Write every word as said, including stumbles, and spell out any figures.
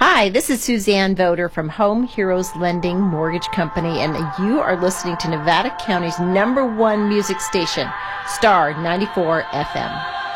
Hi, this is Suzanne Voder from Home Heroes Lending Mortgage Company, and you are listening to Nevada County's number one music station, Star ninety-four F M.